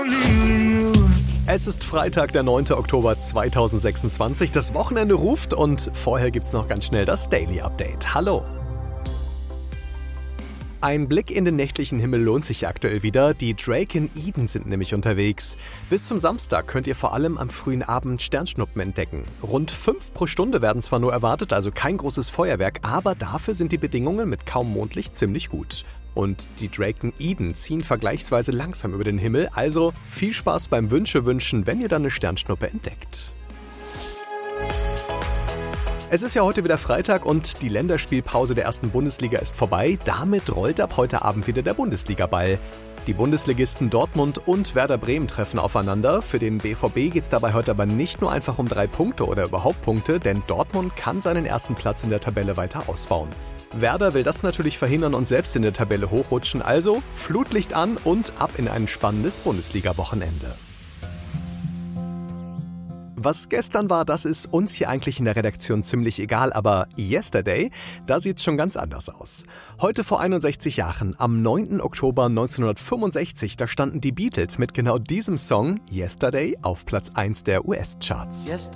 Es ist Freitag, der 9. Oktober 2026. Das Wochenende ruft und vorher gibt's noch ganz schnell das Daily Update. Hallo! Ein Blick in den nächtlichen Himmel lohnt sich aktuell wieder. Die Drake in Eden sind nämlich unterwegs. Bis zum Samstag könnt ihr vor allem am frühen Abend Sternschnuppen entdecken. Rund 5 pro Stunde werden zwar nur erwartet, also kein großes Feuerwerk, aber dafür sind die Bedingungen mit kaum Mondlicht ziemlich gut. Und die Drake in Eden ziehen vergleichsweise langsam über den Himmel, also viel Spaß beim Wünschen, wenn ihr dann eine Sternschnuppe entdeckt. Es ist ja heute wieder Freitag und die Länderspielpause der ersten Bundesliga ist vorbei. Damit rollt ab heute Abend wieder der Bundesligaball. Die Bundesligisten Dortmund und Werder Bremen treffen aufeinander. Für den BVB geht es dabei heute aber nicht nur einfach um 3 Punkte oder überhaupt Punkte, denn Dortmund kann seinen ersten Platz in der Tabelle weiter ausbauen. Werder will das natürlich verhindern und selbst in der Tabelle hochrutschen, also Flutlicht an und ab in ein spannendes Bundesliga-Wochenende. Was gestern war, das ist uns hier eigentlich in der Redaktion ziemlich egal, aber yesterday, da sieht's schon ganz anders aus. Heute vor 61 Jahren, am 9. Oktober 1965, da standen die Beatles mit genau diesem Song Yesterday auf Platz 1 der US-Charts.